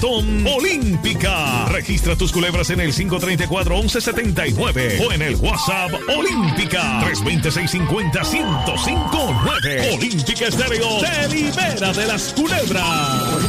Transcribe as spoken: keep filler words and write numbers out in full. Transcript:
Maratón Olímpica. Registra tus culebras en el cinco tres cuatro, once setenta y nueve o en el WhatsApp Olímpica tres dos seis, cinco cero, uno cero cinco nueve. Olímpica Estéreo te libera de las culebras.